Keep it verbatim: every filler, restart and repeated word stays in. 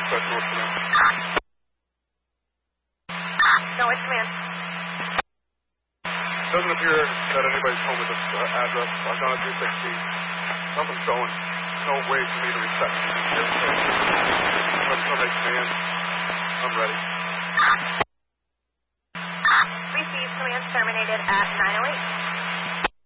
Dispatch North Command. North Command. Doesn't appear that anybody's home at this uh, address. I've gone at three sixty. Nothing's going. No way for me to reset. Let's come make command. I'm ready. Received. Command terminated at nine oh eight.